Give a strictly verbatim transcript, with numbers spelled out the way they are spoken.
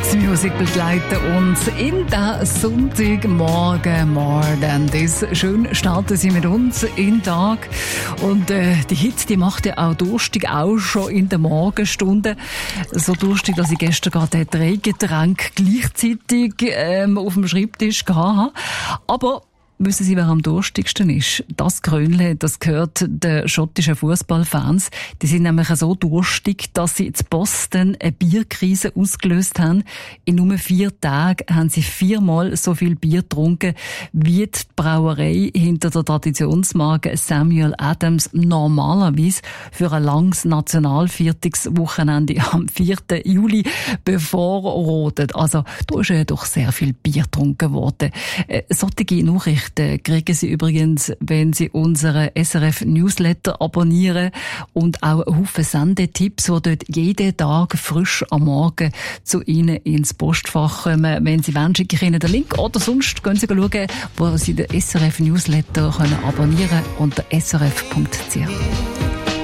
Mix Music begleiten uns in den Sonntagmorgen More Than This. Schön starten Sie mit uns in den Tag. Und äh, die Hitze, die macht ja auch durstig, auch schon in den Morgenstunden. So durstig, dass ich gestern gerade drei Getränke gleichzeitig ähm, auf dem Schreibtisch hatte. Aber wissen Sie, wer am durstigsten ist? Das Krönle, das gehört den schottischen Fußballfans. Die sind nämlich so durstig, dass sie in Boston eine Bierkrise ausgelöst haben. In nur vier Tagen haben sie viermal so viel Bier getrunken, wie die Brauerei hinter der Traditionsmarke Samuel Adams normalerweise für ein langes Nationalviertagswochenende am vierten Juli bevorratet. Also, da ist ja doch sehr viel Bier getrunken worden. Äh, solche Nachrichten kriegen Sie übrigens, wenn Sie unseren S R F Newsletter abonnieren und auch einen Haufen Sendetipps, die dort jeden Tag frisch am Morgen zu Ihnen ins Postfach kommen. Wenn Sie wollen, schicke ich Ihnen den Link oder sonst gehen Sie schauen, wo Sie den S R F Newsletter abonnieren können unter s r f punkt c h.